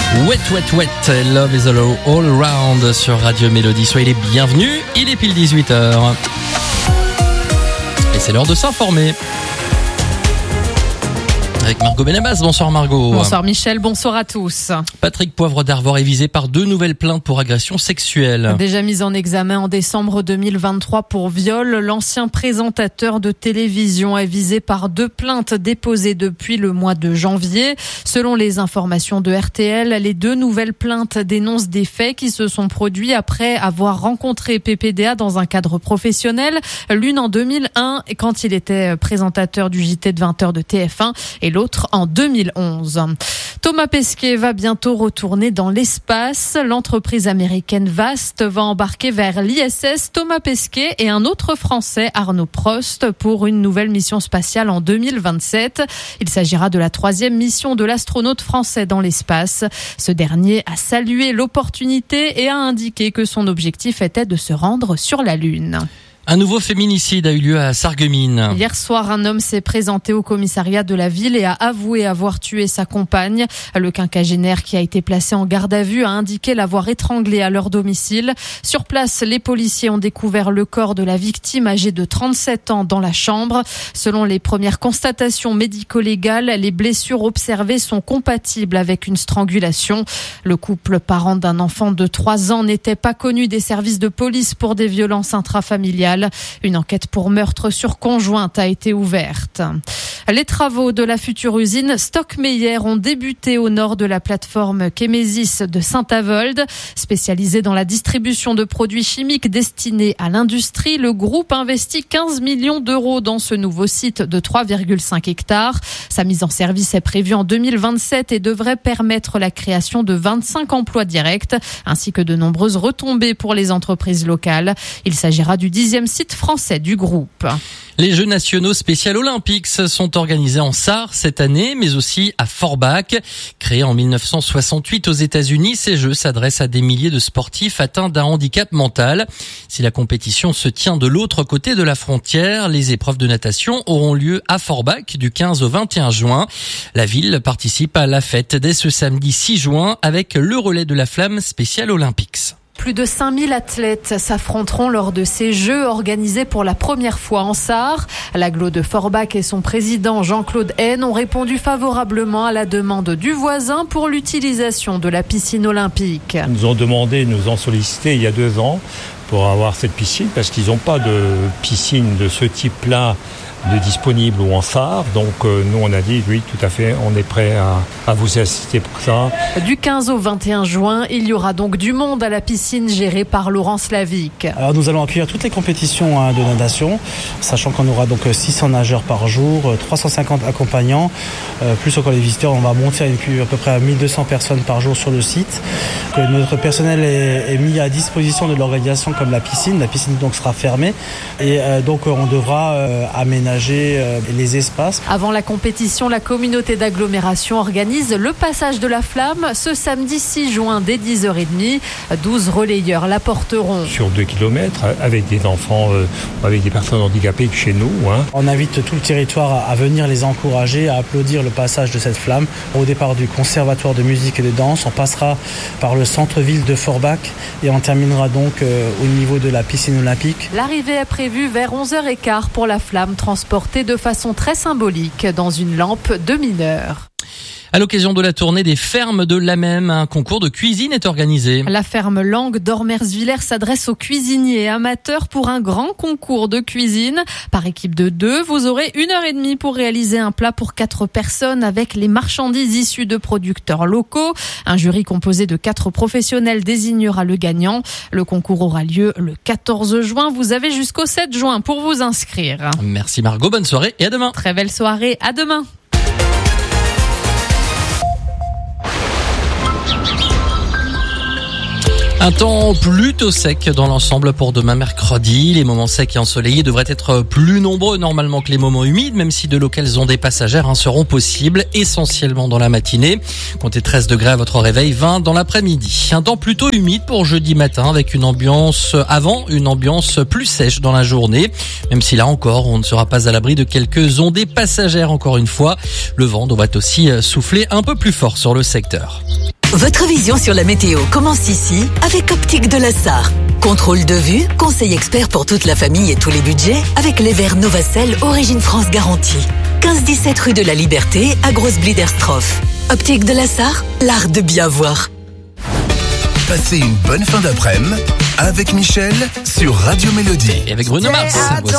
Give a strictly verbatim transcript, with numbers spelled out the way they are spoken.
Wet, wet, wet, Love is all, all around sur Radio Mélodie. Soyez les bienvenus, il est pile dix-huit heures. Et c'est l'heure de s'informer. Avec Margot Benabas. Bonsoir Margot. Bonsoir Michel, bonsoir à tous. Patrick Poivre d'Arvor est visé par deux nouvelles plaintes pour agression sexuelle. Déjà mis en examen en décembre deux mille vingt-trois pour viol, l'ancien présentateur de télévision est visé par deux plaintes déposées depuis le mois de janvier. Selon les informations de R T L, les deux nouvelles plaintes dénoncent des faits qui se sont produits après avoir rencontré P P D A dans un cadre professionnel. L'une en deux mille un, quand il était présentateur du J T de vingt heures de T F un, et l'autre en deux mille onze. Thomas Pesquet va bientôt retourner dans l'espace. L'entreprise américaine Vast va embarquer vers l'I S S Thomas Pesquet et un autre Français, Arnaud Prost, pour une nouvelle mission spatiale en deux mille vingt-sept. Il s'agira de la troisième mission de l'astronaute français dans l'espace. Ce dernier a salué l'opportunité et a indiqué que son objectif était de se rendre sur la Lune. Un nouveau féminicide a eu lieu à Sarreguemines. Hier soir, un homme s'est présenté au commissariat de la ville et a avoué avoir tué sa compagne. Le quinquagénaire qui a été placé en garde à vue a indiqué l'avoir étranglée à leur domicile. Sur place, les policiers ont découvert le corps de la victime âgée de trente-sept ans dans la chambre. Selon les premières constatations médico-légales, les blessures observées sont compatibles avec une strangulation. Le couple, parent d'un enfant de trois ans, n'était pas connu des services de police pour des violences intrafamiliales. Une enquête pour meurtre sur conjointe a été ouverte. Les travaux de la future usine Stockmeyer ont débuté au nord de la plateforme Kémésis de Saint-Avold. Spécialisé dans la distribution de produits chimiques destinés à l'industrie, le groupe investit quinze millions d'euros dans ce nouveau site de trois virgule cinq hectares. Sa mise en service est prévue en deux mille vingt-sept et devrait permettre la création de vingt-cinq emplois directs ainsi que de nombreuses retombées pour les entreprises locales. Il s'agira du dixième site français du groupe. Les Jeux nationaux spécial olympiques sont organisés en Sarre cette année, mais aussi à Forbach. Créés en mille neuf cent soixante-huit aux États-Unis, ces Jeux s'adressent à des milliers de sportifs atteints d'un handicap mental. Si la compétition se tient de l'autre côté de la frontière, les épreuves de natation auront lieu à Forbach du quinze au vingt et un juin. La ville participe à la fête dès ce samedi six juin avec le relais de la flamme spécial olympiques. Plus de cinq mille athlètes s'affronteront lors de ces Jeux organisés pour la première fois en Sarre. L'agglo de Forbach et son président Jean-Claude Haine ont répondu favorablement à la demande du voisin pour l'utilisation de la piscine olympique. Ils nous ont demandé, nous ont sollicité il y a deux ans pour avoir cette piscine parce qu'ils n'ont pas de piscine de ce type-là de disponible ou en Sarre. Donc euh, nous on a dit oui tout à fait, on est prêt à, à vous assister pour ça. Du quinze au vingt et un juin, il y aura donc du monde à la piscine gérée par Laurent Slavic. Alors nous allons accueillir toutes les compétitions hein, de natation, sachant qu'on aura donc six cents nageurs par jour, trois cent cinquante accompagnants, euh, plus encore les visiteurs. On va monter à, à peu près à mille deux cents personnes par jour sur le site. Que notre personnel est, est mis à disposition de l'organisation comme la piscine. La piscine donc sera fermée et euh, donc on devra euh, aménager les espaces. Avant la compétition, la communauté d'agglomération organise le passage de la flamme ce samedi six juin dès dix heures trente. douze relayeurs la porteront. Sur deux kilomètres avec des enfants, euh, avec des personnes handicapées chez nous. Hein. On invite tout le territoire à venir les encourager, à applaudir le passage de cette flamme. Au départ du conservatoire de musique et de danse, on passera par le centre-ville de Forbach et on terminera donc euh, au niveau de la piscine olympique. L'arrivée est prévue vers onze heures quinze pour la flamme transportée de façon très symbolique dans une lampe de mineur. À l'occasion de la tournée des fermes de l'Amem, un concours de cuisine est organisé. La ferme Langue d'Ormersvillers s'adresse aux cuisiniers et amateurs pour un grand concours de cuisine. Par équipe de deux, vous aurez une heure et demie pour réaliser un plat pour quatre personnes avec les marchandises issues de producteurs locaux. Un jury composé de quatre professionnels désignera le gagnant. Le concours aura lieu le quatorze juin. Vous avez jusqu'au sept juin pour vous inscrire. Merci Margot, bonne soirée et à demain. Très belle soirée, à demain. Un temps plutôt sec dans l'ensemble pour demain mercredi. Les moments secs et ensoleillés devraient être plus nombreux normalement que les moments humides, même si de locales ondées passagères hein, seront possibles, essentiellement dans la matinée. Comptez treize degrés à votre réveil, vingt dans l'après-midi. Un temps plutôt humide pour jeudi matin avec une ambiance avant, une ambiance plus sèche dans la journée. Même si là encore, on ne sera pas à l'abri de quelques ondées passagères encore une fois. Le vent devrait aussi souffler un peu plus fort sur le secteur. Votre vision sur la météo commence ici avec Optique de la Sarre. Contrôle de vue, conseil expert pour toute la famille et tous les budgets avec les verres Novacell Origine France garantie. quinze dix-sept rue de la Liberté à Grosse-Bliderstroff. Optique de la Sarre, l'art de bien voir. Passez une bonne fin d'après-midi avec Michel sur Radio Mélodie. Et avec Bruno Mars. Voici